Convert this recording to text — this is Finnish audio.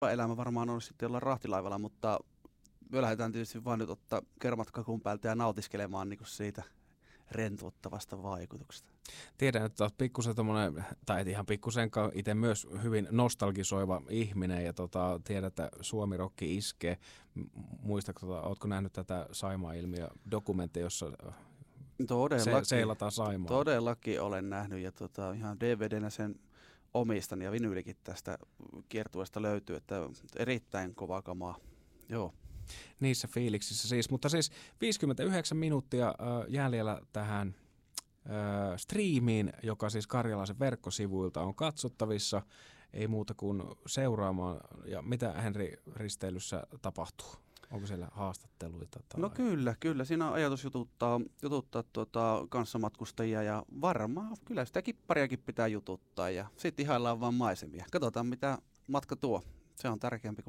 elämä varmaan on sitten jollain rahtilaivalla, mutta me lähdetään tietysti vaan nyt ottaa kermat kakun päältä ja nautiskelemaan niin kuin siitä rentouttavasta vaikutuksesta. Tiedän, että olet pikkusen tommonen, tai et ihan pikkusenkaan, itse myös hyvin nostalgisoiva ihminen ja tiedän, että Suomi-rokki iskee. Muistatko, oletko nähnyt tätä Saimaa-ilmiö-dokumenttia, jossa seilataan Saimaa? Todellakin olen nähnyt ja ihan DVDnä sen omistan ja vinyylikin tästä kiertueesta löytyy, että erittäin kova kamaa. Joo. Niissä fiiliksissä siis, mutta siis 59 minuuttia jäljellä tähän striimiin, joka siis Karjalaisen verkkosivuilta on katsottavissa, ei muuta kuin seuraamaan. Ja mitä Henri risteilyssä tapahtuu? Onko siellä haastatteluita? Tai... No kyllä. Siinä on ajatus jututtaa kanssamatkustajia ja varmaan kyllä sitä kippariakin pitää jututtaa ja sitten ihaillaan vaan maisemia. Katsotaan mitä matka tuo. Se on tärkeämpi kuin